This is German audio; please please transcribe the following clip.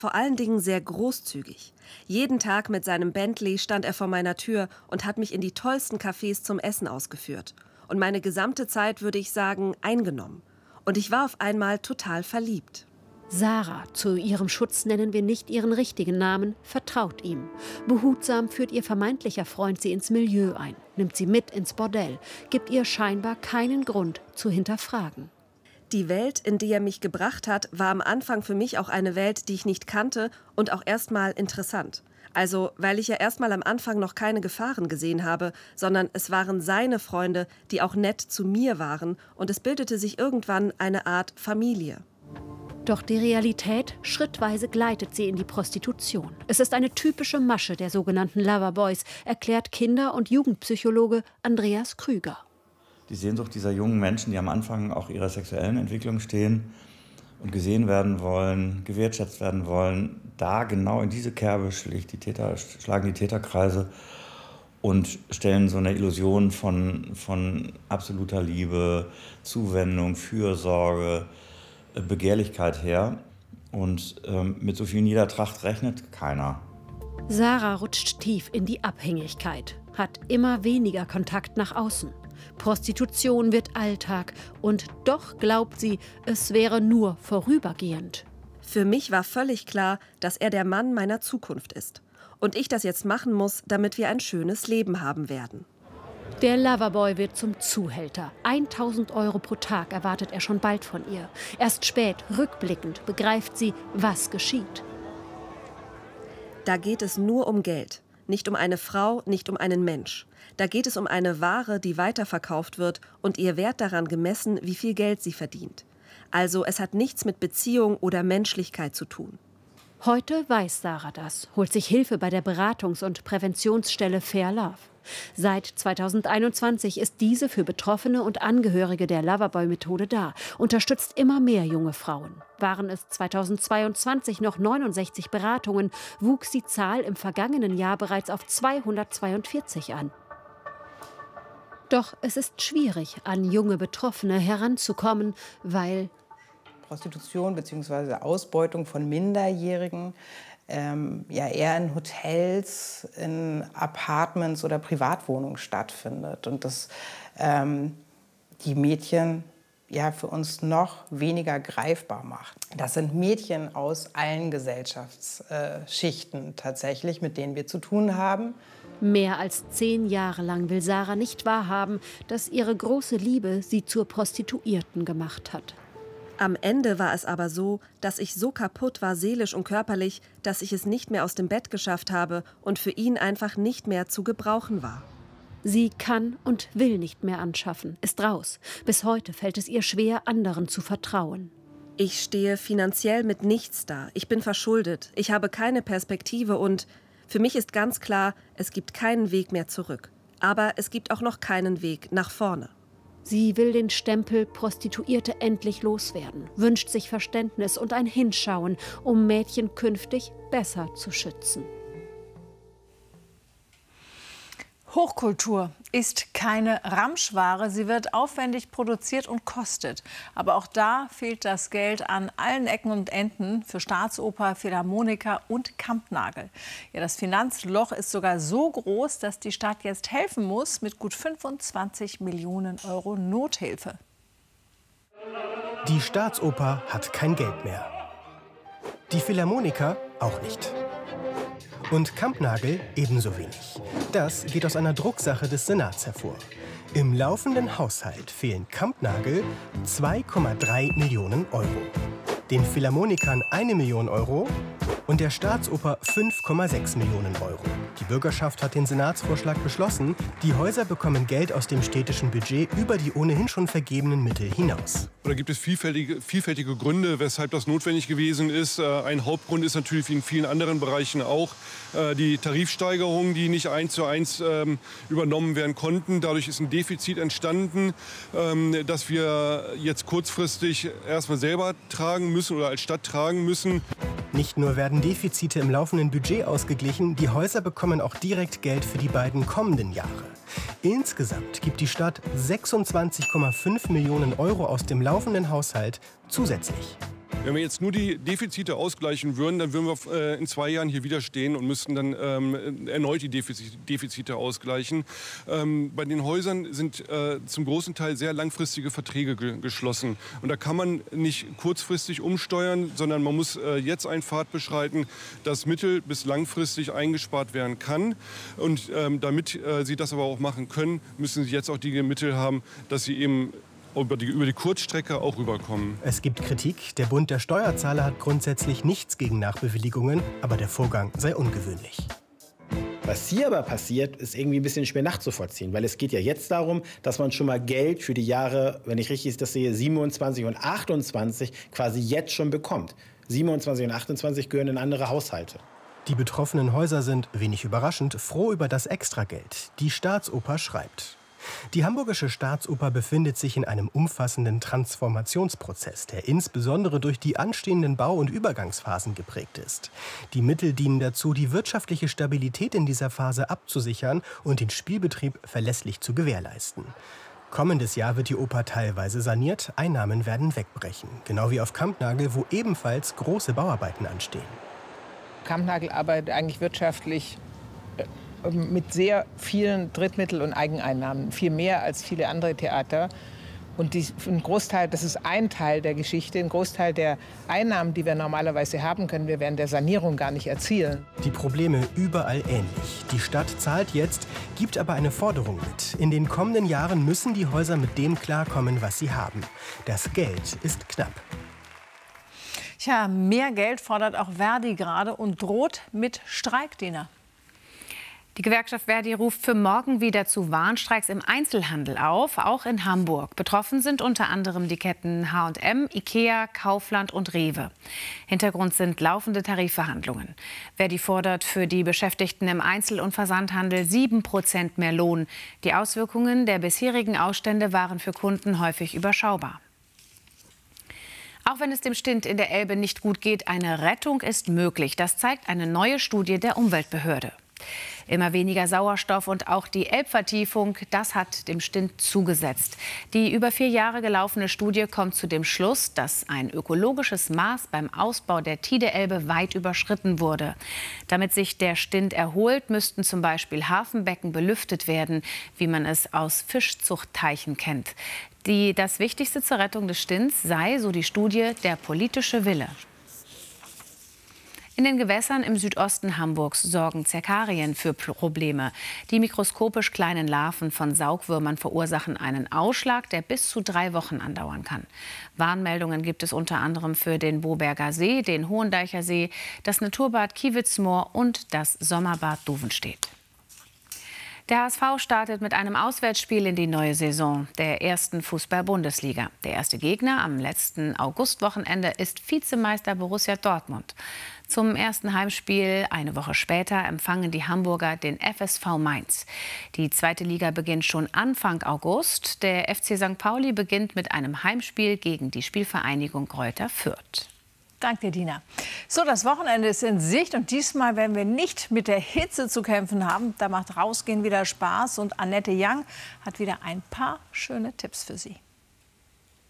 Vor allen Dingen sehr großzügig. Jeden Tag mit seinem Bentley stand er vor meiner Tür und hat mich in die tollsten Cafés zum Essen ausgeführt. Und meine gesamte Zeit, würde ich sagen, eingenommen. Und ich war auf einmal total verliebt. Sarah, zu ihrem Schutz nennen wir nicht ihren richtigen Namen, vertraut ihm. Behutsam führt ihr vermeintlicher Freund sie ins Milieu ein, nimmt sie mit ins Bordell, gibt ihr scheinbar keinen Grund zu hinterfragen. Die Welt, in die er mich gebracht hat, war am Anfang für mich auch eine Welt, die ich nicht kannte und auch erstmal interessant. Also, weil ich ja erstmal am Anfang noch keine Gefahren gesehen habe, sondern es waren seine Freunde, die auch nett zu mir waren, und es bildete sich irgendwann eine Art Familie. Doch die Realität, schrittweise gleitet sie in die Prostitution. Es ist eine typische Masche der sogenannten Loverboys, erklärt Kinder- und Jugendpsychologe Andreas Krüger. Die Sehnsucht dieser jungen Menschen, die am Anfang auch ihrer sexuellen Entwicklung stehen und gesehen werden wollen, gewertschätzt werden wollen, da genau in diese Kerbe schlagen die Täterkreise und stellen so eine Illusion von absoluter Liebe, Zuwendung, Fürsorge, Begehrlichkeit her. Und mit so viel Niedertracht rechnet keiner. Sarah rutscht tief in die Abhängigkeit, hat immer weniger Kontakt nach außen. Prostitution wird Alltag und doch glaubt sie, es wäre nur vorübergehend. Für mich war völlig klar, dass er der Mann meiner Zukunft ist. Und ich das jetzt machen muss, damit wir ein schönes Leben haben werden. Der Loverboy wird zum Zuhälter. 1.000 € pro Tag erwartet er schon bald von ihr. Erst spät, rückblickend, begreift sie, was geschieht. Da geht es nur um Geld. Nicht um eine Frau, nicht um einen Mensch. Da geht es um eine Ware, die weiterverkauft wird und ihr Wert daran gemessen, wie viel Geld sie verdient. Also es hat nichts mit Beziehung oder Menschlichkeit zu tun. Heute weiß Sarah das, holt sich Hilfe bei der Beratungs- und Präventionsstelle Fair Love. Seit 2021 ist diese für Betroffene und Angehörige der Loverboy-Methode da, unterstützt immer mehr junge Frauen. Waren es 2022 noch 69 Beratungen, wuchs die Zahl im vergangenen Jahr bereits auf 242 an. Doch es ist schwierig, an junge Betroffene heranzukommen, weil Prostitution bzw. Ausbeutung von Minderjährigen ja eher in Hotels, in Apartments oder Privatwohnungen stattfindet. Und dass die Mädchen ja für uns noch weniger greifbar macht. Das sind Mädchen aus allen Gesellschaftsschichten tatsächlich, mit denen wir zu tun haben. Mehr als 10 Jahre lang will Sarah nicht wahrhaben, dass ihre große Liebe sie zur Prostituierten gemacht hat. Am Ende war es aber so, dass ich so kaputt war, seelisch und körperlich, dass ich es nicht mehr aus dem Bett geschafft habe und für ihn einfach nicht mehr zu gebrauchen war. Sie kann und will nicht mehr anschaffen, ist raus. Bis heute fällt es ihr schwer, anderen zu vertrauen. Ich stehe finanziell mit nichts da. Ich bin verschuldet. Ich habe keine Perspektive und für mich ist ganz klar, es gibt keinen Weg mehr zurück. Aber es gibt auch noch keinen Weg nach vorne. Sie will den Stempel Prostituierte endlich loswerden, wünscht sich Verständnis und ein Hinschauen, um Mädchen künftig besser zu schützen. Hochkultur ist keine Ramschware. Sie wird aufwendig produziert und kostet. Aber auch da fehlt das Geld an allen Ecken und Enden für Staatsoper, Philharmoniker und Kampnagel. Ja, das Finanzloch ist sogar so groß, dass die Stadt jetzt helfen muss mit gut 25 Millionen € Nothilfe. Die Staatsoper hat kein Geld mehr. Die Philharmoniker auch nicht. Und Kampnagel ebenso wenig. Das geht aus einer Drucksache des Senats hervor. Im laufenden Haushalt fehlen Kampnagel 2,3 Millionen €. Den Philharmonikern 1 Million € und der Staatsoper 5,6 Millionen €. Die Bürgerschaft hat den Senatsvorschlag beschlossen. Die Häuser bekommen Geld aus dem städtischen Budget über die ohnehin schon vergebenen Mittel hinaus. Da gibt es vielfältige Gründe, weshalb das notwendig gewesen ist. Ein Hauptgrund ist natürlich wie in vielen anderen Bereichen auch die Tarifsteigerungen, die nicht 1:1 übernommen werden konnten. Dadurch ist ein Defizit entstanden, das wir jetzt kurzfristig erstmal selber tragen müssen oder als Stadt tragen müssen. Nicht nur werden Defizite im laufenden Budget ausgeglichen, die Häuser bekommen auch direkt Geld für die beiden kommenden Jahre. Insgesamt gibt die Stadt 26,5 Millionen € aus dem laufenden Haushalt zusätzlich. Wenn wir jetzt nur die Defizite ausgleichen würden, dann würden wir in 2 Jahren hier wieder stehen und müssten dann erneut die Defizite ausgleichen. Bei den Häusern sind zum großen Teil sehr langfristige Verträge geschlossen. Und da kann man nicht kurzfristig umsteuern, sondern man muss jetzt einen Pfad beschreiten, dass mittel- bis langfristig eingespart werden kann. Und damit Sie das aber auch machen können, müssen Sie jetzt auch die Mittel haben, dass Sie eben über die Kurzstrecke auch rüberkommen. Es gibt Kritik. Der Bund der Steuerzahler hat grundsätzlich nichts gegen Nachbewilligungen, aber der Vorgang sei ungewöhnlich. Was hier aber passiert, ist irgendwie ein bisschen schwer nachzuvollziehen, weil es geht ja jetzt darum, dass man schon mal Geld für die Jahre, wenn ich richtig das sehe, 27 und 28 quasi jetzt schon bekommt. 27 und 28 gehören in andere Haushalte. Die betroffenen Häuser sind, wenig überraschend, froh über das Extrageld. Die Staatsoper schreibt: Die Hamburgische Staatsoper befindet sich in einem umfassenden Transformationsprozess, der insbesondere durch die anstehenden Bau- und Übergangsphasen geprägt ist. Die Mittel dienen dazu, die wirtschaftliche Stabilität in dieser Phase abzusichern und den Spielbetrieb verlässlich zu gewährleisten. Kommendes Jahr wird die Oper teilweise saniert, Einnahmen werden wegbrechen. Genau wie auf Kampnagel, wo ebenfalls große Bauarbeiten anstehen. Kampnagel arbeitet eigentlich wirtschaftlich mit sehr vielen Drittmittel- und Eigeneinnahmen, viel mehr als viele andere Theater. Und ein Großteil, das ist ein Teil der Geschichte, ein Großteil der Einnahmen, die wir normalerweise haben, können wir während der Sanierung gar nicht erzielen. Die Probleme überall ähnlich. Die Stadt zahlt jetzt, gibt aber eine Forderung mit. In den kommenden Jahren müssen die Häuser mit dem klarkommen, was sie haben. Das Geld ist knapp. Tja, mehr Geld fordert auch Verdi gerade und droht mit Streik, Dina. Die Gewerkschaft Verdi ruft für morgen wieder zu Warnstreiks im Einzelhandel auf, auch in Hamburg. Betroffen sind unter anderem die Ketten H&M, Ikea, Kaufland und Rewe. Hintergrund sind laufende Tarifverhandlungen. Verdi fordert für die Beschäftigten im Einzel- und Versandhandel 7% mehr Lohn. Die Auswirkungen der bisherigen Ausstände waren für Kunden häufig überschaubar. Auch wenn es dem Stint in der Elbe nicht gut geht, eine Rettung ist möglich. Das zeigt eine neue Studie der Umweltbehörde. Immer weniger Sauerstoff und auch die Elbvertiefung, das hat dem Stint zugesetzt. Die über 4 Jahre gelaufene Studie kommt zu dem Schluss, dass ein ökologisches Maß beim Ausbau der Tiede-Elbe weit überschritten wurde. Damit sich der Stint erholt, müssten zum Beispiel Hafenbecken belüftet werden, wie man es aus Fischzuchtteichen kennt. Das Wichtigste zur Rettung des Stints sei, so die Studie, der politische Wille. In den Gewässern im Südosten Hamburgs sorgen Zerkarien für Probleme. Die mikroskopisch kleinen Larven von Saugwürmern verursachen einen Ausschlag, der bis zu 3 Wochen andauern kann. Warnmeldungen gibt es unter anderem für den Boberger See, den Hohendeicher See, das Naturbad Kiewitzmoor und das Sommerbad Duvenstedt. Der HSV startet mit einem Auswärtsspiel in die neue Saison der ersten Fußball-Bundesliga. Der erste Gegner am letzten Augustwochenende ist Vizemeister Borussia Dortmund. Zum ersten Heimspiel eine Woche später empfangen die Hamburger den FSV Mainz. Die zweite Liga beginnt schon Anfang August. Der FC St. Pauli beginnt mit einem Heimspiel gegen die Spielvereinigung Greuther Fürth. Danke dir, Dina. So, das Wochenende ist in Sicht und diesmal werden wir nicht mit der Hitze zu kämpfen haben. Da macht Rausgehen wieder Spaß und Annette Young hat wieder ein paar schöne Tipps für Sie.